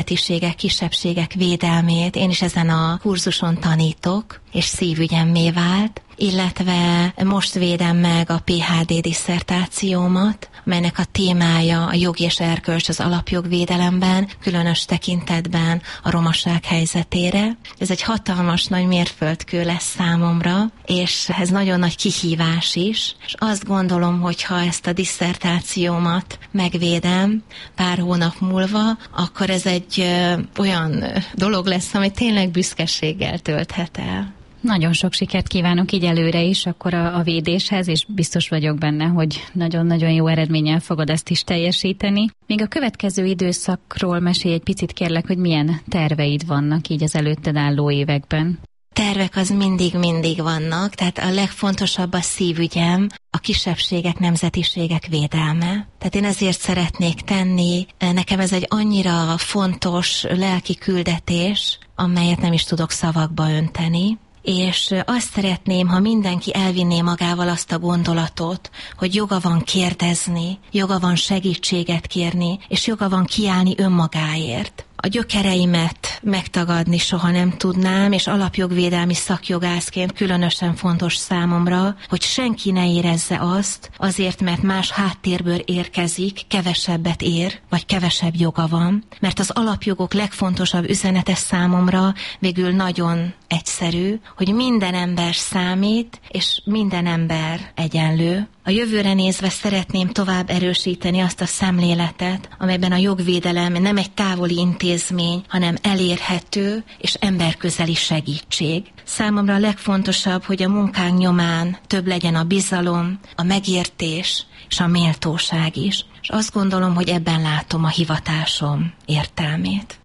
kisebbségek védelmét én is ezen a kurzuson tanítok, és szívügyemmé vált, illetve most védem meg a PhD disszertációmat, melynek a témája a jog és erkölcs az alapjogvédelemben, különös tekintetben a romaság helyzetére. Ez egy hatalmas nagy mérföldkő lesz számomra, és ez nagyon nagy kihívás is, és azt gondolom, hogy ha ezt a disszertációmat megvédem pár hónap múlva, akkor ez egy olyan dolog lesz, ami tényleg büszkeséggel tölthet el. Nagyon sok sikert kívánok így előre is akkor a védéshez, és biztos vagyok benne, hogy nagyon-nagyon jó eredménnyel fogod ezt is teljesíteni. Még a következő időszakról mesélj egy picit kérlek, hogy milyen terveid vannak így az előtted álló években. Tervek az mindig vannak, tehát a legfontosabb a szívügyem, a kisebbségek, nemzetiségek védelme. Tehát én ezért szeretnék tenni, nekem ez egy annyira fontos lelki küldetés, amelyet nem is tudok szavakba önteni. És azt szeretném, ha mindenki elvinné magával azt a gondolatot, hogy joga van kérdezni, joga van segítséget kérni, és joga van kiállni önmagáért. A gyökereimet megtagadni soha nem tudnám, és alapjogvédelmi szakjogászként különösen fontos számomra, hogy senki ne érezze azt, azért, mert más háttérből érkezik, kevesebbet ér, vagy kevesebb joga van, mert az alapjogok legfontosabb üzenete számomra végül nagyon egyszerű, hogy minden ember számít, és minden ember egyenlő. A jövőre nézve szeretném tovább erősíteni azt a szemléletet, amelyben a jogvédelem nem egy távoli intézmény, hanem elérhető és emberközeli segítség. Számomra a legfontosabb, hogy a munkánk nyomán több legyen a bizalom, a megértés és a méltóság is. És azt gondolom, hogy ebben látom a hivatásom értelmét.